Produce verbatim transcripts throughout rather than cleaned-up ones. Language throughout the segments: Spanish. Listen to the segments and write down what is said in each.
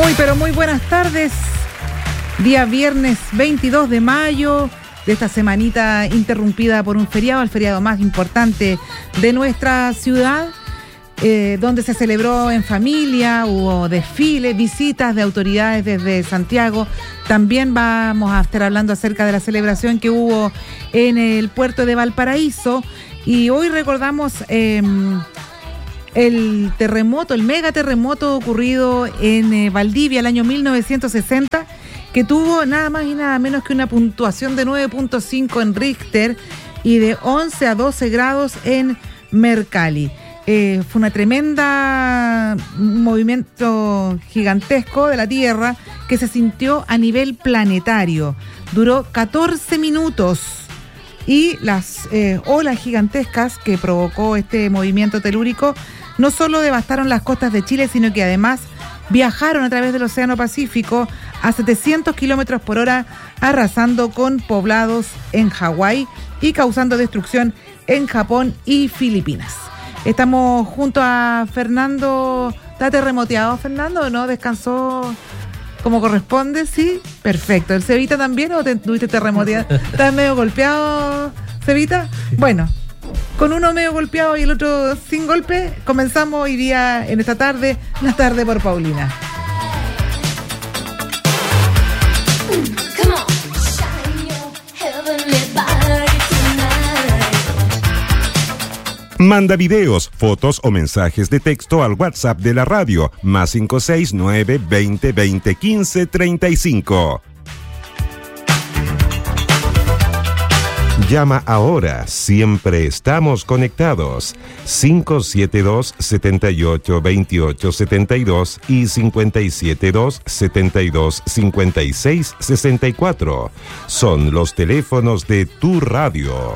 Muy, pero muy buenas tardes. Día viernes veintidós de mayo de esta semanita interrumpida por un feriado, el feriado más importante de nuestra ciudad, eh, donde se celebró en familia, hubo desfiles, visitas de autoridades desde Santiago. También vamos a estar hablando acerca de la celebración que hubo en el puerto de Valparaíso. Y hoy recordamos eh, el terremoto, el megaterremoto ocurrido en eh, Valdivia el año mil novecientos sesenta, que tuvo nada más y nada menos que una puntuación de nueve punto cinco en Richter y de once a doce grados en Mercalli. Eh, fue una tremenda un movimiento gigantesco de la Tierra que se sintió a nivel planetario. Duró catorce minutos y las eh, olas gigantescas que provocó este movimiento telúrico no solo devastaron las costas de Chile, sino que además viajaron a través del Océano Pacífico a setecientos kilómetros por hora, arrasando con poblados en Hawái y causando destrucción en Japón y Filipinas. Estamos junto a Fernando. ¿Está terremoteado, Fernando, o no? ¿Descansó como corresponde? Sí, perfecto. ¿El Cevita también o te tuviste terremoteado? ¿Estás medio golpeado, Cevita? Sí. Bueno, con uno medio golpeado y el otro sin golpe, comenzamos hoy día, en esta tarde, la tarde por Paulina. Manda videos, fotos o mensajes de texto al WhatsApp de la radio, más cinco seis nueve, veinte, veinte, quince, treinta y cinco. Llama ahora, siempre estamos conectados. cinco siete dos, siete ocho, dos ocho siete dos y cinco siete dos, siete dos, cinco seis, seis cuatro. Son los teléfonos de tu radio.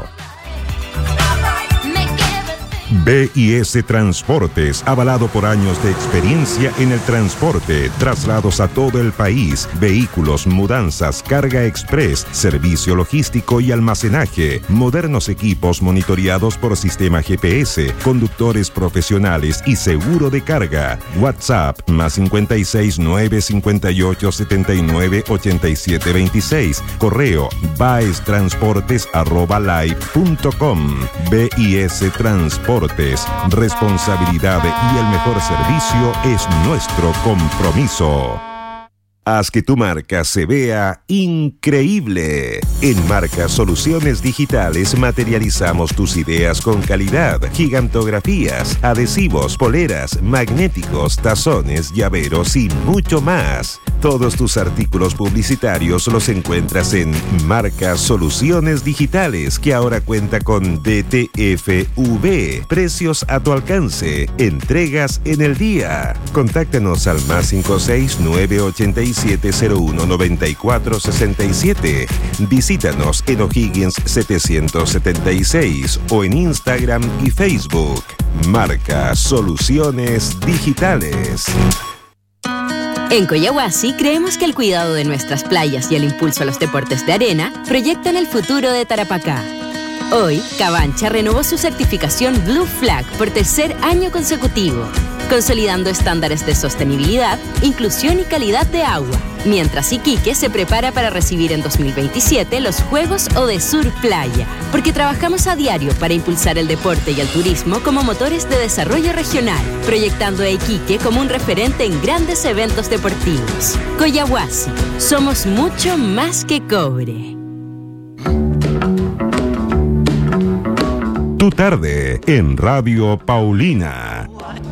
B I S Transportes, avalado por años de experiencia en el transporte, traslados a todo el país, vehículos, mudanzas, carga express, servicio logístico y almacenaje, modernos equipos monitoreados por sistema G P S, conductores profesionales y seguro de carga. WhatsApp más cinco seis nueve, cinco ocho, siete nueve, ocho siete dos seis. Correo baestransportes arroba live punto com. B I S Transportes. Responsabilidad y el mejor servicio es nuestro compromiso. Haz que tu marca se vea increíble. En Marca Soluciones Digitales materializamos tus ideas con calidad, gigantografías, adhesivos, poleras, magnéticos, tazones, llaveros y mucho más. Todos tus artículos publicitarios los encuentras en Marca Soluciones Digitales, que ahora cuenta con D T F V. Precios a tu alcance. Entregas en el día. Contáctanos al más cinco seis nueve ocho siete cero uno nueve cuatro seis siete. Visítanos en O'Higgins setecientos setenta y seis o en Instagram y Facebook. Marca Soluciones Digitales. En Coyahuasi creemos que el cuidado de nuestras playas y el impulso a los deportes de arena proyectan el futuro de Tarapacá. Hoy, Cabancha renovó su certificación Blue Flag por tercer año consecutivo, consolidando estándares de sostenibilidad, inclusión y calidad de agua, mientras Iquique se prepara para recibir en dos mil veintisiete los Juegos Odesur Playa, porque trabajamos a diario para impulsar el deporte y el turismo como motores de desarrollo regional, proyectando a Iquique como un referente en grandes eventos deportivos. Coyahuasi, somos mucho más que cobre. Tu tarde en Radio Paulina.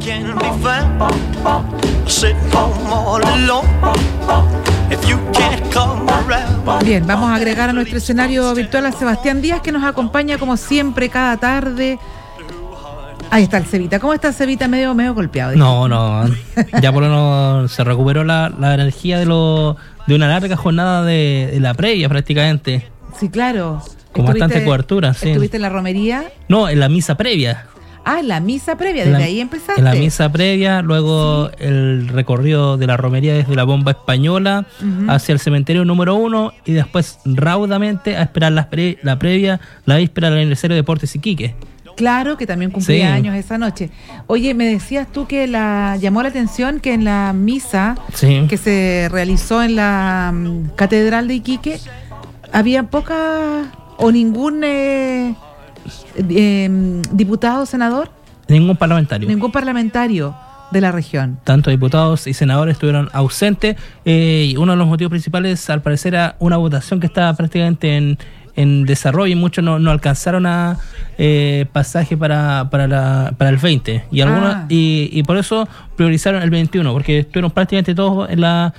Bien, vamos a agregar a nuestro escenario virtual a Sebastián Díaz, que nos acompaña como siempre cada tarde. Ahí está el Cevita. ¿Cómo está Cevita? Medio, medio golpeado. ¿Dije? No, no. Ya por lo menos se recuperó la, la energía de, lo, de una larga jornada de, de la previa prácticamente. Sí, claro. Con bastante cobertura, sí. ¿Estuviste en la romería? No, en la misa previa. Ah, en la misa previa, desde la, ahí empezaste. En la misa previa, luego sí. El recorrido de la romería desde la bomba española uh-huh. hacia el cementerio número uno y después raudamente a esperar la, pre, la previa, la víspera del aniversario de Deportes Iquique. Claro, que también cumplía Sí. años esa noche. Oye, me decías tú que la llamó la atención que en la misa Sí. que se realizó en la mm, Catedral de Iquique había poca o ningún eh, eh, diputado, senador, Ningún parlamentario. ningún parlamentario de la región. Tanto diputados y senadores estuvieron ausentes. Eh, y uno de los motivos principales, al parecer, era una votación que estaba prácticamente en, en desarrollo y muchos no, no alcanzaron a eh, pasaje para, para, la, para el veinte. Y, algunos, Ah. y, y por eso priorizaron el veintiuno, porque estuvieron prácticamente todos en la,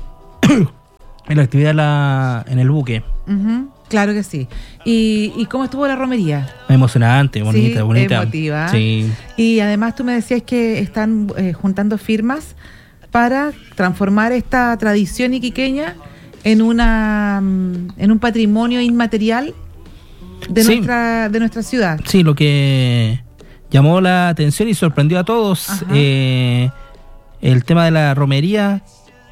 en la actividad en, la, en el buque. Ujú, claro que sí. ¿Y, ¿Y cómo estuvo la romería? Emocionante, bonita, Sí, bonita. emotiva. Sí. Y además tú me decías que están eh, juntando firmas para transformar esta tradición iquiqueña en una mm, en un patrimonio inmaterial de Sí. nuestra de nuestra ciudad. Sí, lo que llamó la atención y sorprendió a todos, Ajá. eh, el tema de la romería,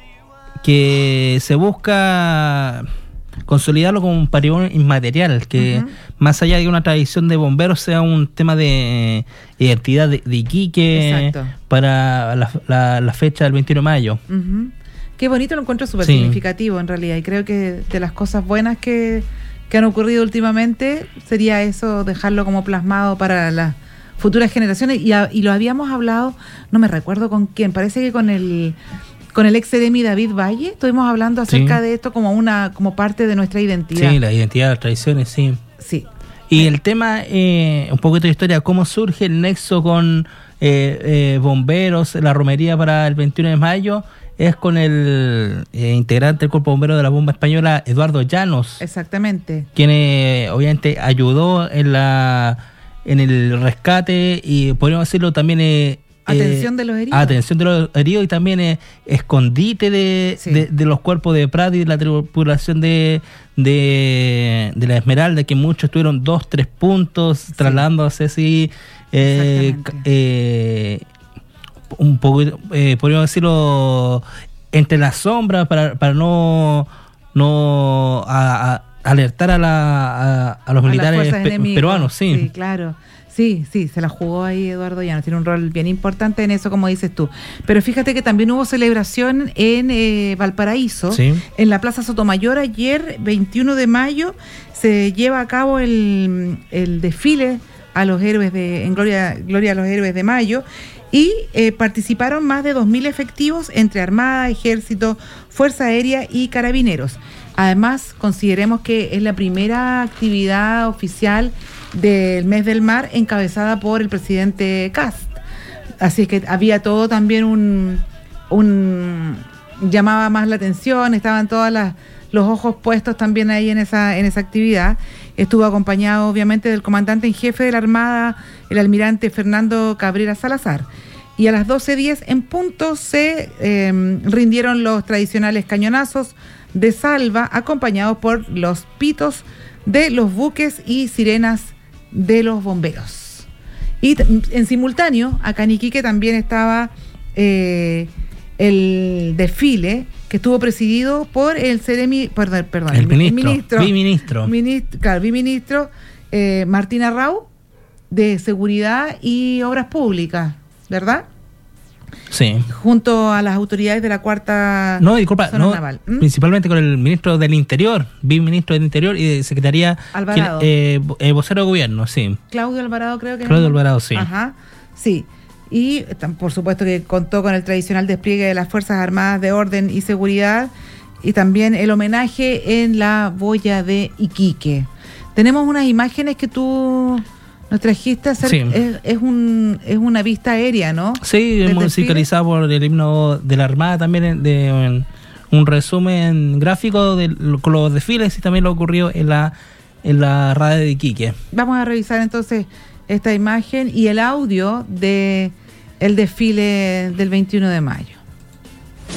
que se busca consolidarlo como un patrimonio inmaterial, que Ujú. más allá de una tradición de bomberos sea un tema de identidad de, de Iquique. Exacto. Para la, la- la fecha del veintiuno de mayo. Ujú. Qué bonito, lo encuentro súper Sí. significativo en realidad, y creo que de las cosas buenas que, que han ocurrido últimamente sería eso, dejarlo como plasmado para las futuras generaciones. Y, a- y lo habíamos hablado, no me recuerdo con quién, parece que con el con el ex Seremi David Valle, estuvimos hablando acerca Sí. de esto como una como parte de nuestra identidad. Sí, la identidad, las tradiciones, sí. Sí. Y el tema, eh, un poquito de historia, cómo surge el nexo con eh, eh, bomberos, la romería para el veintiuno de mayo, es con el eh, integrante del Cuerpo Bombero de la Bomba Española, Eduardo Llanos, Exactamente. quien eh, obviamente ayudó en la en el rescate y podríamos decirlo también eh, Atención eh, de los heridos. atención de los heridos y también eh, escondite de, Sí. de, de los cuerpos de Prat y de la tripulación de, de, de la Esmeralda, que muchos tuvieron dos, tres puntos, trasladándose así eh, Exactamente. eh, un poco, eh, podríamos decirlo, entre las sombras para, para no, no a- a- alertar a, la, a, a los A las militares fuerzas pe- enemigas. peruanos, sí. Sí, claro. Sí, sí, se la jugó ahí Eduardo Llanos. Tiene un rol bien importante en eso, como dices tú. Pero fíjate que también hubo celebración en eh, Valparaíso, Sí. en la Plaza Sotomayor. Ayer, veintiuno de mayo, se lleva a cabo el, el desfile a los héroes de, en gloria, gloria a los héroes de mayo. Y eh, participaron más de dos mil efectivos entre Armada, Ejército, Fuerza Aérea y Carabineros. Además, consideremos que es la primera actividad oficial del Mes del Mar encabezada por el presidente Kast. Así es que había todo también un, un llamaba más la atención, estaban todas las los ojos puestos también ahí en esa en esa actividad. Estuvo acompañado obviamente del comandante en jefe de la Armada, el almirante Fernando Cabrera Salazar. Y a las doce diez en punto se eh, rindieron los tradicionales cañonazos de salva, acompañados por los pitos de los buques y sirenas de los bomberos. Y t- en simultáneo, acá en Iquique también estaba eh, el desfile que estuvo presidido por el Seremi, perdón, perdón, El mi- ministro, biministro. Minist- claro, biministro eh, Martín Arrau, de Seguridad y Obras Públicas, ¿verdad? Sí. Junto a las autoridades de la cuarta No, disculpa, zona no, naval. ¿Mm? principalmente con el ministro del Interior, biministro del Interior y de Secretaría, Alvarado. que- eh, vo- eh, vocero de gobierno, sí. Claudio Alvarado, creo que Claudio es. Alvarado, sí. Ajá, sí. Y tam- por supuesto que contó con el tradicional despliegue de las Fuerzas Armadas de Orden y Seguridad y también el homenaje en la boya de Iquique. Tenemos unas imágenes que tú nos trajiste. Hacer, Sí. es, es, un, es una vista aérea, ¿no? Sí, Del musicalizado por el himno de la Armada también, en- de en un resumen gráfico de, lo- con los desfiles y también lo ocurrió en la en la radio de Iquique. Vamos a revisar entonces esta imagen y el audio de el desfile del veintiuno de mayo.